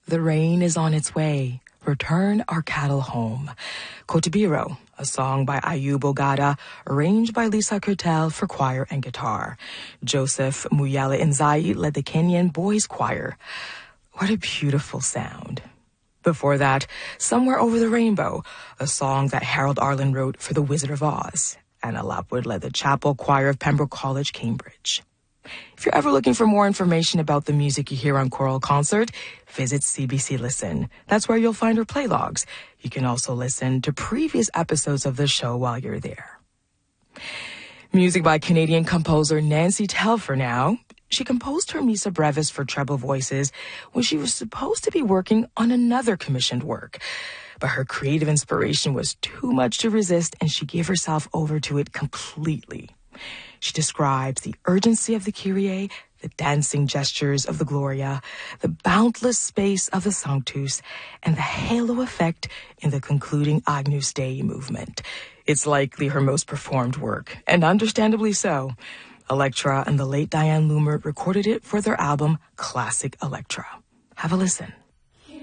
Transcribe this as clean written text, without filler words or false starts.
The rain is on its way. Return our cattle home. Kotubiro, a song by Ayub Ogada, arranged by Lisa Kurtel for choir and guitar. Joseph Muyala Nzai led the Kenyan Boys Choir. What a beautiful sound. Before that, Somewhere Over the Rainbow, a song that Harold Arlen wrote for The Wizard of Oz. Anna Lapwood led the Chapel Choir of Pembroke College, Cambridge. If you're ever looking for more information about the music you hear on Choral Concert, visit CBC Listen. That's where you'll find our play logs. You can also listen to previous episodes of the show while you're there. Music by Canadian composer Nancy Telfer now. She composed her Missa Brevis for treble voices when she was supposed to be working on another commissioned work. But her creative inspiration was too much to resist, and she gave herself over to it completely. She describes the urgency of the Kyrie, the dancing gestures of the Gloria, the boundless space of the Sanctus, and the halo effect in the concluding Agnus Dei movement. It's likely her most performed work, and understandably so. Electra and the late Diane Loomer recorded it for their album Classic Electra. Have a listen.